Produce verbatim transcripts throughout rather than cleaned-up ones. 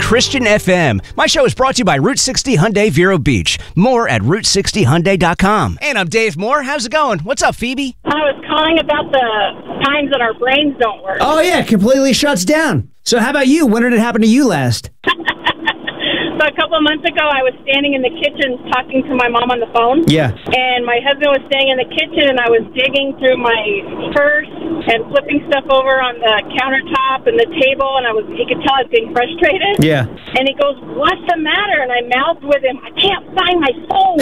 Christian F M. My show is brought to you by Route sixty Hyundai Vero Beach. More at route sixty hyundai dot com. And I'm Dave Moore. How's it going? What's up, Phoebe? I was calling about the times that our brains don't work. Oh, yeah, completely shuts down. So how about you? When did it happen to you last? So a couple of months ago, I was standing in the kitchen talking to my mom on the phone. Yeah. And my husband was staying in the kitchen, and I was digging through my purse and flipping stuff over on the countertop and the table, and I was he could tell I was getting frustrated. Yeah. And he goes, "What's the matter?" And I mouthed with him, "I can't find my phone."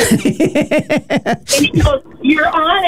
And he goes, "You're on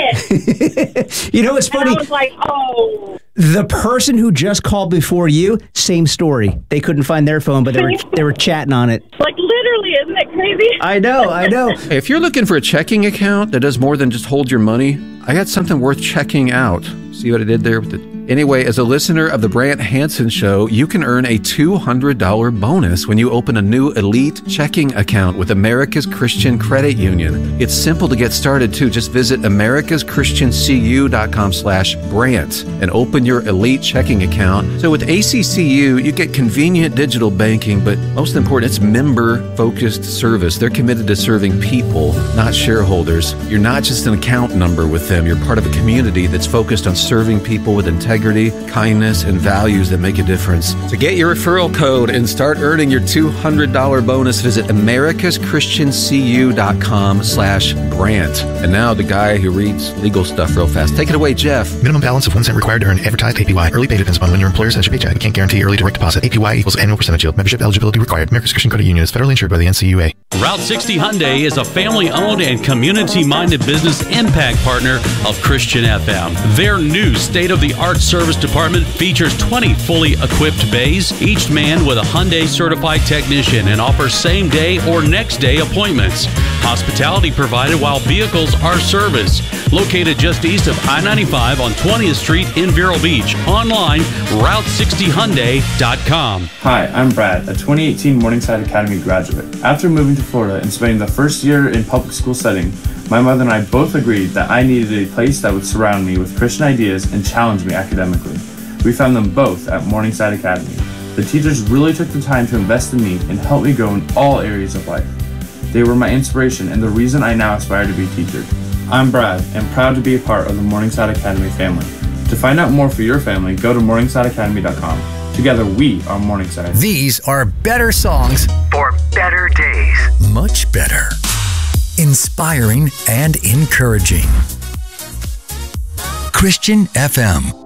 it." You know, it's funny. And I was like, oh. The person who just called before you, same story. They couldn't find their phone, but they were they were chatting on it. Like, literally, isn't it crazy? I know, I know. Hey, if you're looking for a checking account that does more than just hold your money, I got something worth checking out. See what I did there with it? Anyway, as a listener of the Brant Hansen Show, you can earn a two hundred dollars bonus when you open a new Elite checking account with America's Christian Credit Union. It's simple to get started, too. Just visit americas christian c u dot com slash Brant and open your Elite checking account. So with A C C U, you get convenient digital banking, but most important, it's member-focused service. They're committed to serving people, not shareholders. You're not just an account number with them. You're part of a community that's focused on serving people with integrity, kindness, and values that make a difference. To get your referral code and start earning your two hundred dollars bonus, visit americas christian c u dot com slash Brant. And now the guy who reads legal stuff real fast. Take it away, Jeff. Minimum balance of one cent required to earn advertised A P Y. Early pay depends upon when your employer sends your paycheck. Can't guarantee early direct deposit. A P Y equals annual percentage yield. Membership eligibility required. America's Christian Credit Union is federally insured by the N C U A. Route sixty Hyundai is a family-owned and community-minded business impact partner of Christian F M. Their new state-of-the-art service department features twenty fully equipped bays, each manned with a Hyundai certified technician, and offers same-day or next-day appointments. Hospitality provided while vehicles are serviced. Located just east of I ninety-five on twentieth Street in Vero Beach. Online, route sixty hyundai dot com. Hi, I'm Brad, a twenty eighteen Morningside Academy graduate. After moving to Florida and spending the first year in public school setting, my mother and I both agreed that I needed a place that would surround me with Christian ideas and challenge me academically. We found them both at Morningside Academy. The teachers really took the time to invest in me and help me grow in all areas of life. They were my inspiration and the reason I now aspire to be a teacher. I'm Brad and proud to be a part of the Morningside Academy family. To find out more for your family, go to morningside academy dot com. Together, we are Morningside. These are better songs for better days. Much better. Inspiring and encouraging. Christian F M.